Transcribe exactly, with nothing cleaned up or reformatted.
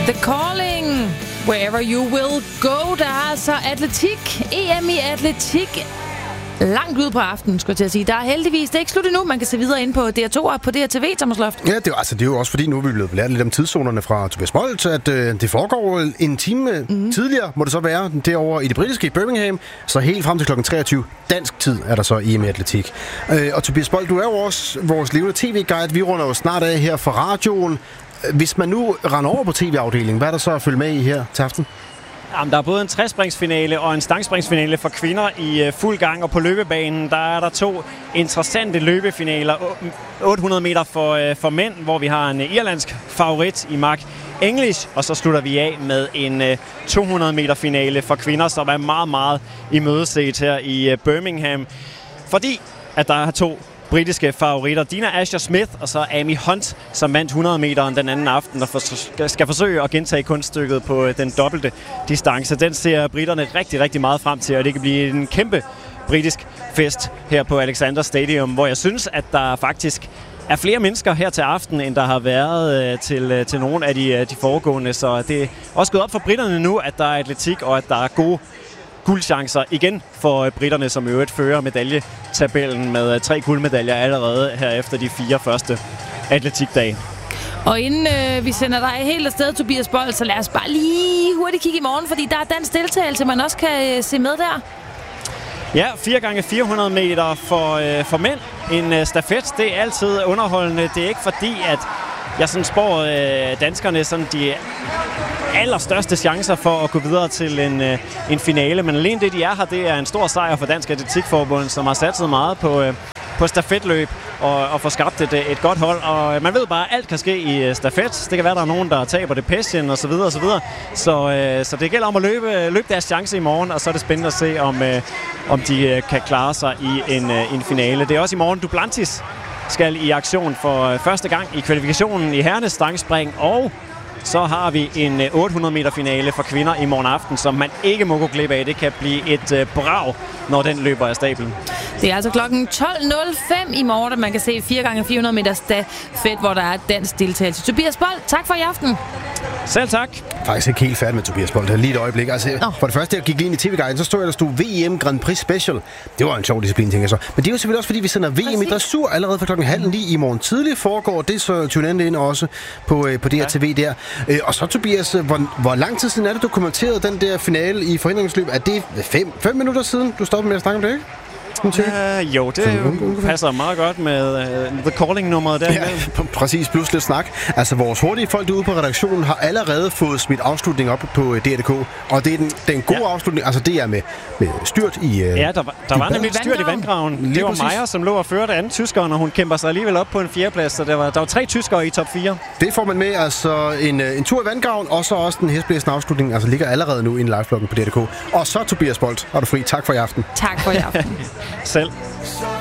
The Calling, Wherever You Will Go. Der er altså atletik, E M i atletik. Langt ud på aftenen, skulle jeg til at sige. Der er heldigvis, det er ikke slut endnu. Man kan se videre ind på D R to og på D R T V, Thomas Loft. Ja, det er, altså, det er jo også fordi, nu er vi blevet lært lidt om tidszonerne fra Tobias Bolt, at øh, det foregår en time mm-hmm. tidligere, må det så være, derovre i det britiske Birmingham. Så helt frem til klokken treogtyve dansk tid er der så E M i atletik. Øh, og Tobias Bolt, du er jo også vores levende tv-guide. Vi runder jo snart af her for radioen. Hvis man nu render over på tv-afdelingen, hvad er der så at følge med i her til aften? Jamen, der er både en trespringsfinale og en stangspringsfinale for kvinder i uh, fuld gang, og på løbebanen der er der to interessante løbefinaler. otte hundrede meter for, uh, for mænd, hvor vi har en uh, irlandsk favorit i Mark English, og så slutter vi af med en uh, to hundrede meter finale for kvinder, som er meget, meget imødeset her i uh, Birmingham, fordi at der er to britiske favoritter. Dina Asher-Smith og så Amy Hunt, som vandt hundrede meteren den anden aften og for, skal forsøge at gentage kunststykket på den dobbelte distance. Den ser britterne rigtig, rigtig meget frem til, og det kan blive en kæmpe britisk fest her på Alexander Stadium, hvor jeg synes, at der faktisk er flere mennesker her til aften, end der har været til, til nogle af de, de foregående. Så det er også gået op for britterne nu, at der er atletik og at der er gode guldchancer igen for britterne, som i øvrigt fører medaljetabellen med tre guldmedaljer allerede her efter de fire første atletikdage. Og inden øh, vi sender dig helt afsted, Tobias Bolt, så lad os bare lige hurtigt kigge i morgen, fordi der er dansk deltagelse, man også kan øh, se med der. Ja, fire gange fire hundrede meter for, øh, for mænd. En øh, stafet, det er altid underholdende. Det er ikke fordi, at jeg sådan spår øh, danskerne sådan de allerstørste chancer for at gå videre til en, øh, en finale. Men alene det, de er her, det er en stor sejr for Dansk Atletikforbund, som har satset meget på, øh, på stafetløb og, og få skabt et, et godt hold. Og man ved bare, at alt kan ske i stafet. Det kan være, at der er nogen, der taber det passion og så videre og så videre. Så, øh, så det gælder om at løbe, løbe deres chance i morgen, og så er det spændende at se, om, øh, om de øh, kan klare sig i en, øh, en finale. Det er også i morgen Duplantis skal i aktion for første gang i kvalifikationen i herrenes stangspring, og så har vi en otte hundrede meter finale for kvinder i morgen aften, som man ikke må gå glip af. Det kan blive et brag, når den løber af stablen. Det er altså klokken tolv nul fem i morgen, at man kan se fire gange fire hundrede meter stafet, hvor der er dansk deltagelse. Tobias Bolt, tak for i aften. Selv tak. Faktisk ikke helt færdig med Tobias Bolt. Lige et øjeblik. Altså, oh. For det første, jeg gik lige ind i T V-guiden, så stod jeg, der stod V M Grand Prix Special. Det var en sjov disciplin, tænker jeg så. Men det er jo selvfølgelig også, fordi vi sender V M i dressur allerede fra klokken halv ni i morgen tidlig foregår. Det så tune ind også på, på D R T V der. Øh, og så Tobias, hvor, hvor lang tid siden er det, du kommenterede den der finale i forhindringsløb? Er det fem, fem minutter siden, du stoppede med at snakke om det, ikke? Uh, jo, det jo, passer meget godt med uh, The Calling-nummeret der. Ja, præcis, plus lidt snak. Altså, vores hurtige folk derude på redaktionen har allerede fået smidt afslutning op på D R K, og det er den, den gode ja. afslutning. Altså, det er med, med styrt i uh, Ja, der var, der var nemlig et styrt i vandgraven. Lige det var præcis. Maja, som lå og førte anden tyskeren, og hun kæmper sig alligevel op på en fjerdeplads, så der var, der var tre tyskere i top fire. Det får man med, altså en, en tur i vandgraven, og så også den hestblæsende afslutning, altså ligger allerede nu i en live-bloggen på D R K. Og så Tobias Bolt, er du fri. Tak for i aften. Tak for i aften. Selv.